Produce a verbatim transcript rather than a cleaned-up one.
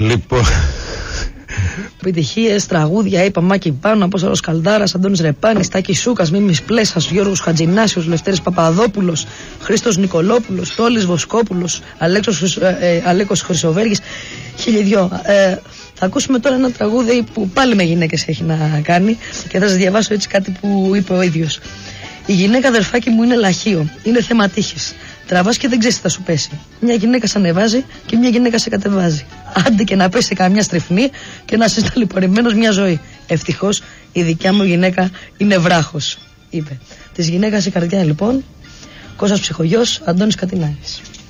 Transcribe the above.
Λοιπόν. Επιτυχίες, τραγούδια, είπα Μάκη Πάνω, Απόστολος Καλδάρας, Αντώνης Ρεπάνης, Τάκης Σούκας, Μίμης Πλέσας, Γιώργος Χατζινάσιος, Λευτέρης Παπαδόπουλος, Χρήστος Νικολόπουλος, Τόλης Βοσκόπουλος, Αλέξος, ε, ε, Αλέκος Χρυσοβέργης, χίλιοι δυο. Ε, θα ακούσουμε τώρα ένα τραγούδι που πάλι με γυναίκες έχει να κάνει και θα σας διαβάσω έτσι κάτι που είπε ο ίδιος. Η γυναίκα, αδερφάκι μου, είναι λαχείο, είναι θέμα τύχης. Τραβάς και δεν ξέρεις τι θα σου πέσει. Μια γυναίκα σε ανεβάζει και μια γυναίκα σε κατεβάζει. Άντε και να πέσει καμιά στριφνή και να είσαι ταλαιπωρημένος μια ζωή. Ευτυχώς η δικιά μου γυναίκα είναι βράχος, είπε. Της γυναίκας η καρδιά λοιπόν, Κώστας Ψυχογιός, Αντώνης Κατινάκης.